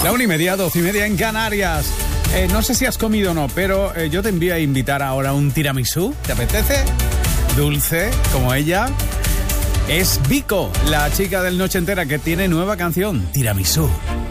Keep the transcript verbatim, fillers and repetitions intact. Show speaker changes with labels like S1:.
S1: La una y media, doce y media en Canarias. Eh, no sé si has comido o no, pero eh, yo te envío a invitar ahora un tiramisú. ¿Te apetece? Dulce, como ella. Es Vico, la chica del Noche Entera, que tiene nueva canción, Tiramisú.